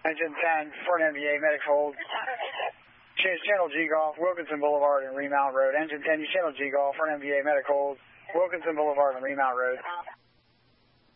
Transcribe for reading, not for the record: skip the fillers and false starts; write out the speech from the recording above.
Engine 10, Fort MBA, medic hold. Change channel G Golf, Wilkinson Boulevard and Remount Road. Engine 10, you channel G Golf, Fort MBA, medic hold. Wilkinson Boulevard and Remount Road.